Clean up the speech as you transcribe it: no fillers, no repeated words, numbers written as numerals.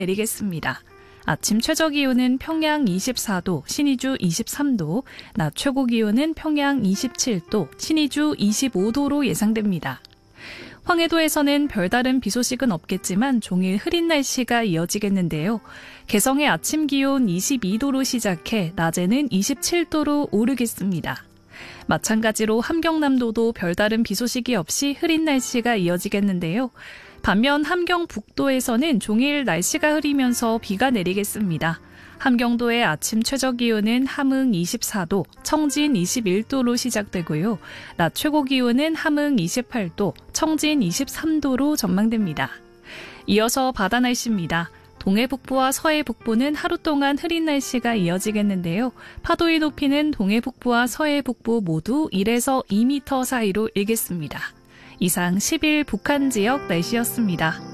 내리겠습니다. 아침 최저기온은 평양 24도, 신의주 23도, 낮 최고기온은 평양 27도, 신의주 25도로 예상됩니다. 황해도에서는 별다른 비 소식은 없겠지만 종일 흐린 날씨가 이어지겠는데요. 개성의 아침 기온 22도로 시작해 낮에는 27도로 오르겠습니다. 마찬가지로 함경남도도 별다른 비 소식이 없이 흐린 날씨가 이어지겠는데요. 반면 함경북도에서는 종일 날씨가 흐리면서 비가 내리겠습니다. 함경도의 아침 최저기온은 함흥 24도, 청진 21도로 시작되고요. 낮 최고기온은 함흥 28도, 청진 23도로 전망됩니다. 이어서 바다 날씨입니다. 동해 북부와 서해 북부는 하루 동안 흐린 날씨가 이어지겠는데요. 파도의 높이는 동해 북부와 서해 북부 모두 1에서 2m 사이로 일겠습니다. 이상 10일 북한 지역 날씨였습니다.